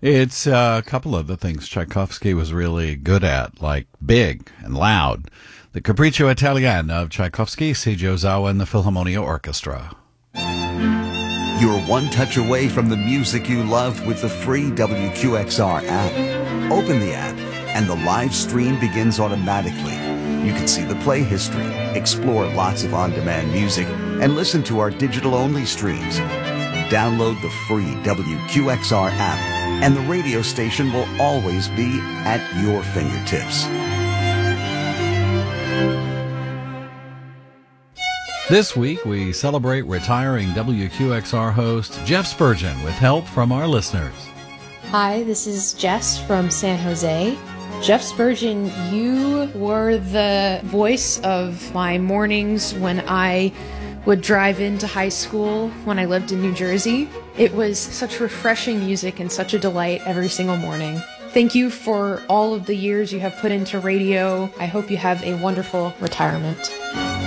It's a couple of the things Tchaikovsky was really good at, like big and loud. The Capriccio Italiano of Tchaikovsky, Seiji Ozawa and the Philharmonia Orchestra. You're one touch away from the music you love with the free WQXR app. Open the app, and the live stream begins automatically. You can see the play history, explore lots of on-demand music, and listen to our digital-only streams. Download the free WQXR app, and the radio station will always be at your fingertips. This week, we celebrate retiring WQXR host Jeff Spurgeon with help from our listeners. Hi, this is Jess from San Jose. Jeff Spurgeon, you were the voice of my mornings when I would drive into high school when I lived in New Jersey. It was such refreshing music and such a delight every single morning. Thank you for all of the years you have put into radio. I hope you have a wonderful retirement.